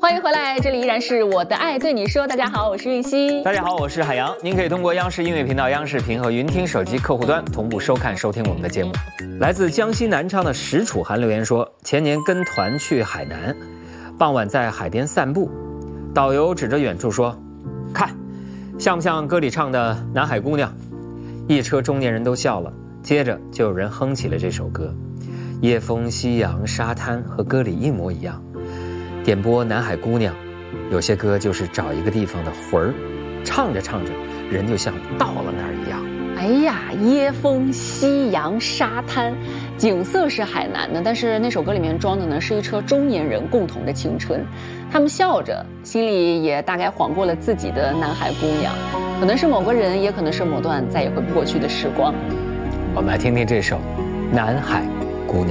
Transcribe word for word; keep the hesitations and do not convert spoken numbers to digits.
欢迎回来，这里依然是我的爱对你说。大家好，我是玉溪。 大家好，我是海洋。您可以通过央视音乐频道、央视频和云听手机客户端同步收看、收听我们的节目。来自江西南昌的石楚涵留言说，前年跟团去海南，傍晚在海边散步，导游指着远处说：“看，像不像歌里唱的《南海姑娘》？”一车中年人都笑了，接着就有人哼起了这首歌。夜风、夕阳、沙滩和歌里一模一样。点播《南海姑娘》，有些歌就是找一个地方的魂儿，唱着唱着，人就像到了那儿一样。 哎呀，夜风、夕阳、沙滩，景色是海南的，但是那首歌里面装的呢是一车中年人共同的青春。他们笑着，心里也大概晃过了自己的南海姑娘，可能是某个人，也可能是某段再也回不过去的时光。 我们来听听这首《南海